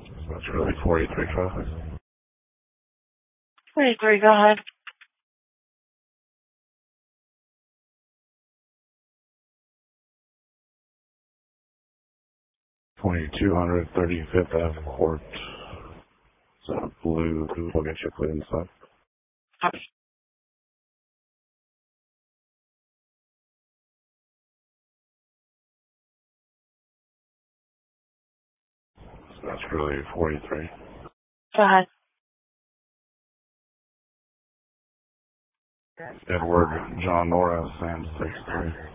That's really 43 traffic. 23, go ahead. $2,200 35th Ave Court. It's a blue. We'll get you put inside. Copy. That's really 43. Go ahead. Edward John Norris and 63.